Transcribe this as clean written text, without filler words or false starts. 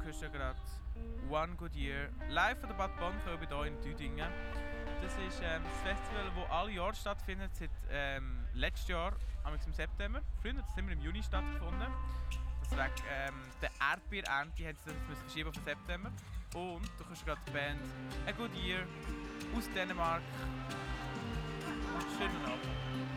hörst ja gerade One Good Year live von der Bad Bonn hier in Düdingen. Das ist das Festival, das alle Jahre stattfindet, seit letztes Jahr, im September. Früher hat es immer im Juni stattgefunden. Deswegen der Erdbeerernte haben sie das verschieben auf den September. Und du hörst gerade die Band A Good Year aus Dänemark. Schönen Abend.